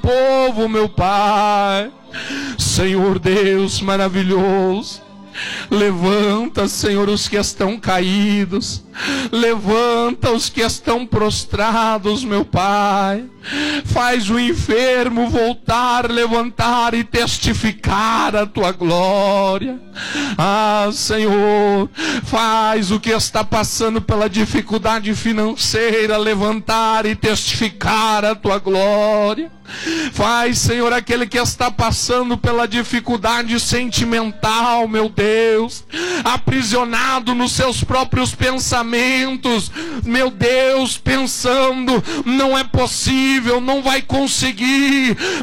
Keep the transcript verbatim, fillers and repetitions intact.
povo, meu Pai. Senhor Deus maravilhoso, levanta, Senhor, os que estão caídos. Levanta os que estão prostrados, meu Pai. Faz o enfermo voltar, levantar e testificar a Tua glória. Ah, Senhor, faz o que está passando pela dificuldade financeira levantar e testificar a Tua glória. Faz, Senhor, aquele que está passando pela dificuldade sentimental, meu Deus, aprisionado nos seus próprios pensamentos, meu Deus, pensando, não é possível, não vai conseguir,